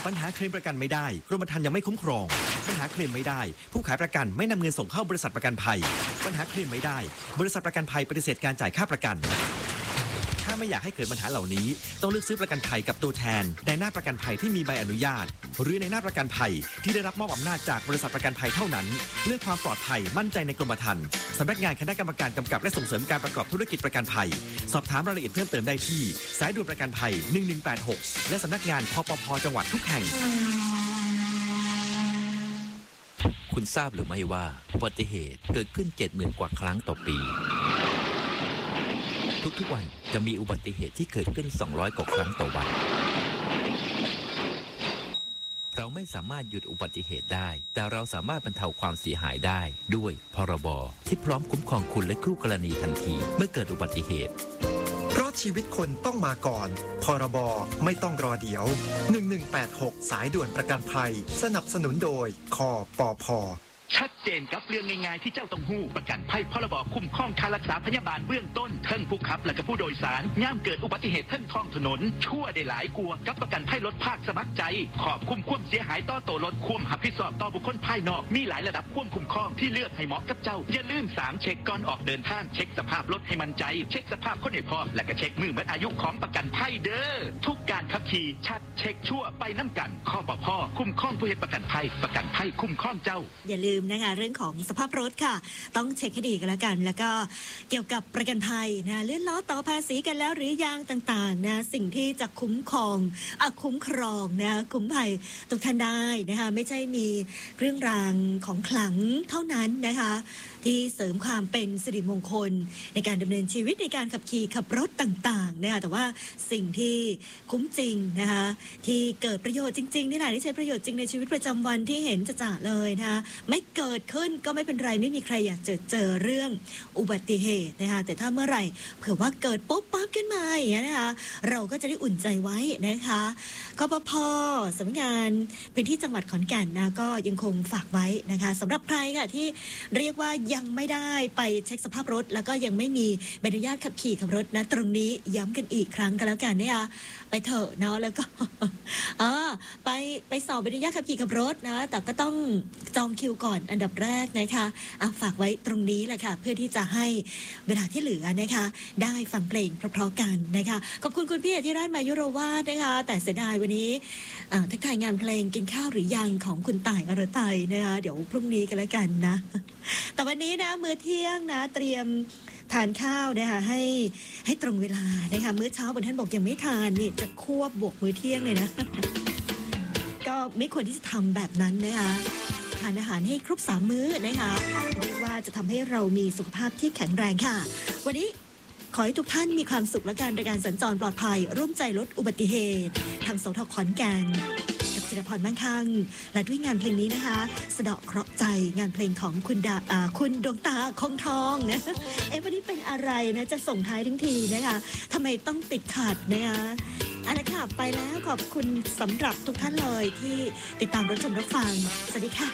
ปัญหาเคลมประกันไม่ได้กรมธรรม์ยังไม่คุ้มครองปัญหาเคลมไม่ได้ผู้ขายประกันไม่นำเงินส่งเข้าบริษัทประกันภัยปัญหาเคลมไม่ได้บริษัทประกันภัยปฏิเสธการจ่ายค่าประกันถ้าไม่อยากให้เกิดปัญหาเหล่านี้ต้องเลือกซื้อประกันภัยกับตัวแทนในหน้าประกันภัยที่มีใบอนุญาตหรือในหน้าประกันภัยที่ได้รับมอบอำนาจจากบริษัทประกันภัยเท่านั้นเลือกความปลอดภัยมั่นใจในกรมธรรม์สำนักงานคณะกรรมการกำกับและส่งเสริมการประกอบธุรกิจประกันภัยสอบถามรายละเอียดเพิ่มเติมได้ที่สายด่วนประกันภัย1186และสำนักงานคปภ.จังหวัดทุกแห่งคุณทราบหรือไม่ว่าอุบัติเหตุเกิดขึ้น 70,000 กว่าครั้งต่อปีทุกวันจะมีอุบัติเหตุที่เกิดขึ้น200 กว่าครั้งต่อวันเราไม่สามารถหยุดอุบัติเหตุได้แต่เราสามารถบรรเทาความเสียหายได้ด้วยพรบที่พร้อมคุ้มครองคุณและคู่กรณีทันทีเมื่อเกิดอุบัติเหตุเพราะชีวิตคนต้องมาก่อนพรบไม่ต้องรอเดี๋ยว1186สายด่วนประกันภัยสนับสนุนโดยคปภ. ชัดเจนกับเรื่องง่ายๆที่เจ้าต้องหู้ประกันภัยพรบคุ้มครองค่ารักษาพยาบาลเบื้องต้นทั้งผู้ขับและก็ผู้โดยสารย่ามเกิดอุบัติเหตุทั้งท้องถนนชั่วได้หลายกลัวกับประกันภัยรถภาคสมัครใจขอบคุ้มความเสียหายต่อตัวรถควมหับผิดชอบต่อบุคคลภายนอกมีหลายระดับควมคุ้มครองที่เลือกให้เหมาะกับเจ้าอย่าลืม3เช็คก่อนออกเดินทางเช็คสภาพรถให้มั่นใจเช็คสภาพคนให้พร้อมและก็เช็คมือหมดอายุของประกันภัยเด้อทุกการขับขี่ชัดเช็คชั่วไปน้ำกันข้อปภคุ้มครองผู้เฮ็ดประกันภัยคุ้มครองเจ้าอย่าลืมนะคะเรื่องของสภาพรถค่ะต้องเช็คให้ดีกันแล้วกันแล้วก็เกี่ยวกับประกันภัยนะเลื่อนล้อต่อภาษีกันแล้วหรือยังต่างๆนะสิ่งที่จะคุ้มครองนะคุ้มภัยทุกท่านได้นะคะไม่ใช่มีเครื่องรางของขลังเท่านั้นนะคะที่เสริมความเป็นสิริมงคลในการดำเนินชีวิตในการขับขี่ขับรถต่างๆนะคะแต่ว่าสิ่งที่คุ้มจริงนะคะที่เกิดประโยชน์จริงๆนี่แหละที่ใช้ประโยชน์จริงในชีวิตประจำวันที่เห็นจะเลยนะคะไม่เกิดขึ้นก็ไม่เป็นไรไม่มีใครอยากเจอเรื่องอุบัติเหตุนะคะแต่ถ้าเมื่อไหร่เผื่อว่าเกิดปุ๊บปั๊บขึ้นมาอย่างเงี้ยนะคะเราก็จะได้อุ่นใจไว้นะคะกปภ.สำนักงานพื้นที่จังหวัดขอนแก่นนะก็ยังคงฝากไว้นะคะสำหรับใครค่ะที่เรียกว่ายังไม่ได้ไปเช็คสภาพรถแล้วก็ยังไม่มีใบอนุญาตขับขี่ขับรถนะตรงนี้ย้ำกันอีกครั้งกันแล้วกันนะคะไปเถอะเนาะแล้วก็ไปสอบใบอนุญาตขับขี่ขับรถนะแต่ก็ต้องจองคิวก่อนอันดับแรกนะคะฝากไว้ตรงนี้แหละค่ะเพื่อที่จะให้เวลาที่เหลือนะคะได้ฟังเพลงเพราะๆกันนะคะขอบคุณคุณพี่อธิราชมายุโรวาทนะคะแต่เสียดายวันนี้ทักทายงานเพลงกินข้าวหรือยังของคุณต่ายอรไทยนะคะเดี๋ยวพรุ่งนี้กันแล้วกันนะแต่วันนี้นะมื้อเที่ยงนะเตรียมทานข้าวนะคะให้ตรงเวลานะคะมื้อเช้าบนท่านบอกยังไม่ทานนี่จะควบบวกมื้อเที่ยงเลยนะก็ไม่ควรที่จะทำแบบนั้นนะคะทานอาหารให้ครบ3 มื้อนะคะเรียกว่าจะทำให้เรามีสุขภาพที่แข็งแรงค่ะวันนี้ขอให้ทุกท่านมีความสุขและการในการสัญจรปลอดภัยร่วมใจลดอุบัติเหตุทางสทขอนแก่นกับจิรพรมั่งคั่งและด้วยงานเพลงนี้นะคะสะเดาะเคราะห์ใจงานเพลงของคุณดวงตาคงทองนะวันนี้เป็นอะไรนะจะส่งท้ายทั้งทีนะคะทำไมต้องติดขัดนะคะอันนั้นค่ะไปแล้วขอบคุณสำหรับทุกท่านเลยที่ติดตามรับชมรับฟังสวัสดีค่ะ